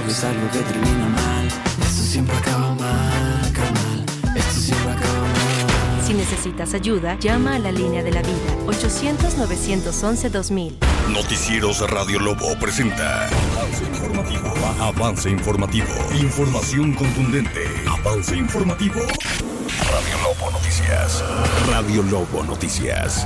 es algo que termina mal. Esto siempre acaba mal, carnal. Esto siempre acaba mal. Si necesitas ayuda, llama a la línea de la vida, 800-911-2000. Noticieros Radio Lobo presenta Avance Informativo. Avance Informativo. Información contundente. Avance Informativo. Radio Lobo Noticias. Radio Lobo Noticias.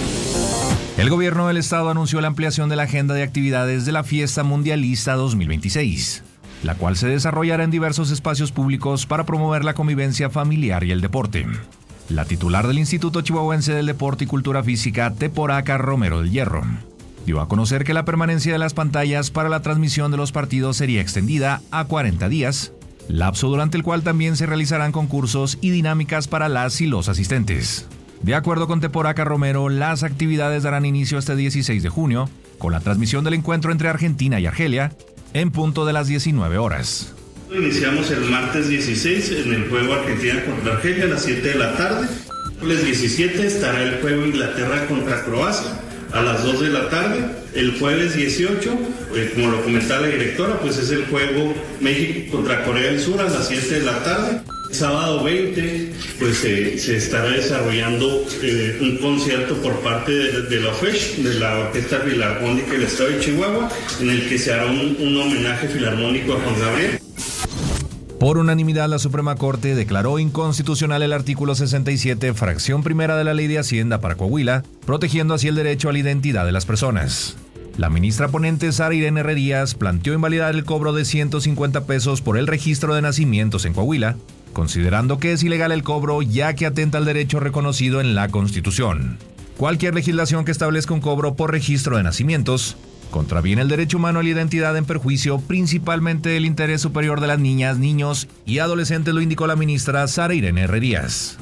El gobierno del estado anunció la ampliación de la agenda de actividades de la Fiesta Mundialista 2026, la cual se desarrollará en diversos espacios públicos para promover la convivencia familiar y el deporte. La titular del Instituto Chihuahuense del Deporte y Cultura Física, Teporaca Romero del Hierro, dio a conocer que la permanencia de las pantallas para la transmisión de los partidos sería extendida a 40 días, lapso durante el cual también se realizarán concursos y dinámicas para las y los asistentes. De acuerdo con Teporaca Romero, las actividades darán inicio este 16 de junio, con la transmisión del encuentro entre Argentina y Argelia, en punto de las 19 horas. Iniciamos el martes 16 en el juego Argentina contra Argelia a las 7 de la tarde. El 17 estará el juego Inglaterra contra Croacia a las 2 de la tarde. El jueves 18, como lo comentaba la directora, pues es el juego México contra Corea del Sur a las 7 de la tarde. Sábado 20, pues se estará desarrollando un concierto por parte de la OFECH, de la Orquesta Filarmónica del Estado de Chihuahua, en el que se hará un homenaje filarmónico a Juan Gabriel. Por unanimidad, la Suprema Corte declaró inconstitucional el artículo 67, fracción primera de la Ley de Hacienda para Coahuila, protegiendo así el derecho a la identidad de las personas. La ministra ponente Sara Irene Herrerías planteó invalidar el cobro de 150 pesos por el registro de nacimientos en Coahuila, considerando que es ilegal el cobro ya que atenta al derecho reconocido en la Constitución. Cualquier legislación que establezca un cobro por registro de nacimientos contraviene el derecho humano a la identidad en perjuicio principalmente del interés superior de las niñas, niños y adolescentes, lo indicó la ministra Sara Irene Herrerías.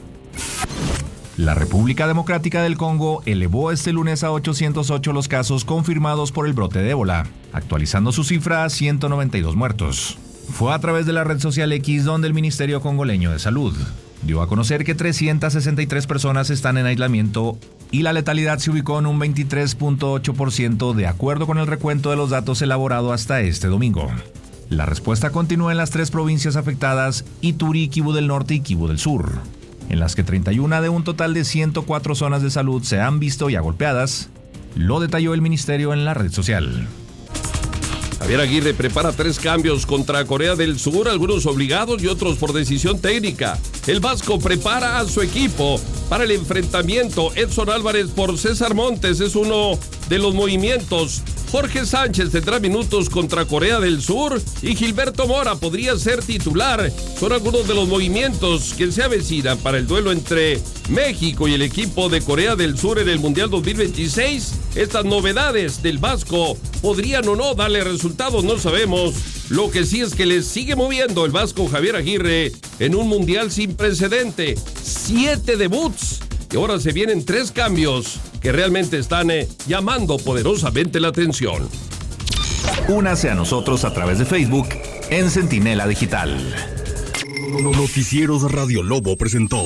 La República Democrática del Congo elevó este lunes a 808 los casos confirmados por el brote de ébola, actualizando su cifra a 192 muertos. Fue a través de la red social X donde el Ministerio Congoleño de Salud dio a conocer que 363 personas están en aislamiento y la letalidad se ubicó en un 23.8% de acuerdo con el recuento de los datos elaborado hasta este domingo. La respuesta continúa en las 3 provincias afectadas, Ituri, Kivu del Norte y Kivu del Sur, en las que 31 de un total de 104 zonas de salud se han visto ya golpeadas, lo detalló el ministerio en la red social. Javier Aguirre prepara 3 cambios contra Corea del Sur, algunos obligados y otros por decisión técnica. El Vasco prepara a su equipo para el enfrentamiento. Edson Álvarez por César Montes es uno de los movimientos. Jorge Sánchez tendrá minutos contra Corea del Sur y Gilberto Mora podría ser titular. Son algunos de los movimientos que se avecinan para el duelo entre México y el equipo de Corea del Sur en el Mundial 2026. Estas novedades del Vasco podrían o no darle resultados, no sabemos. Lo que sí es que les sigue moviendo el Vasco Javier Aguirre en un Mundial sin precedente. 7 debuts y ahora se vienen 3 cambios que realmente están llamando poderosamente la atención. Únase a nosotros a través de Facebook en Centinela Digital. Noticieros Radio Lobo presentó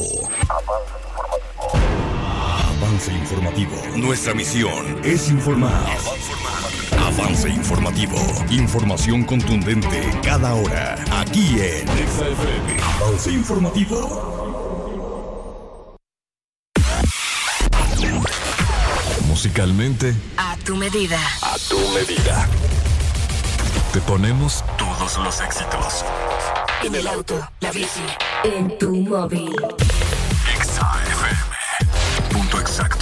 Avance Informativo. Nuestra misión es informar. Avance Informativo. Información contundente cada hora. Aquí en XFM. Avance Informativo. Musicalmente, A tu medida. a tu medida. Te ponemos todos los éxitos. En el auto, la bici, en tu móvil. XFM. Punto exacto.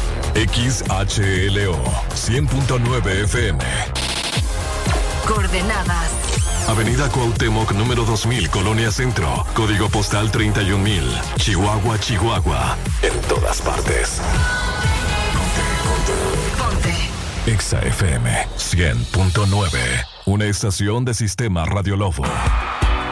XHLO 100.9 FM. Coordenadas. Avenida Cuauhtémoc, número 2000, Colonia Centro. Código postal 31000. Chihuahua, Chihuahua. En todas partes. Ponte. XFM 100.9. Una estación de Sistema Radio Lobo.